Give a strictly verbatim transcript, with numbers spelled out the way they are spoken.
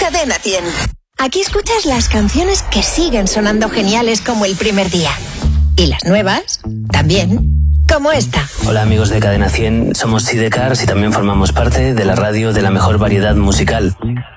Cadena cien. Aquí escuchas las canciones que siguen sonando geniales como el primer día. Y las nuevas, también, como esta. Hola amigos de Cadena cien, somos Sidecars y también formamos parte de la radio de la mejor variedad musical.